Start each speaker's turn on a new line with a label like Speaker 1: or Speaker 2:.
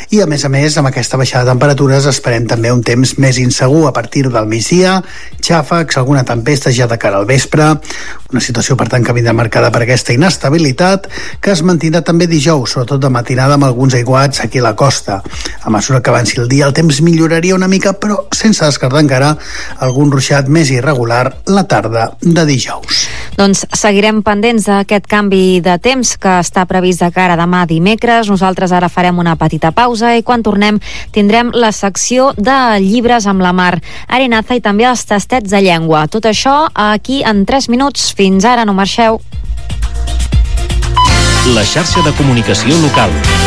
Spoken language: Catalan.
Speaker 1: I a més, amb aquesta baixada de temperatures esperem també un temps més insegur a partir del migdia, xàfecs, alguna tempesta ja de cara al vespre, una situació per tant que vindrà marcada per aquesta inestabilitat que es mantindrà també dijous, sobretot de matinada amb alguns aiguats aquí a la costa. A mesura que avanci el dia el temps milloraria una mica, però sense descartar encara algun ruixat més irregular la tarda de dijous.
Speaker 2: Doncs seguirem pendents d'aquest canvi de temps que està previst de cara a demà dimecres. Nosaltres ara farem una petita pausa i quan tornem tindrem la secció de llibres amb la Mar Arenaza i també els tastets de llengua. Tot això aquí en 3 minuts. Fins ara, no marxeu.
Speaker 3: La xarxa de comunicació local.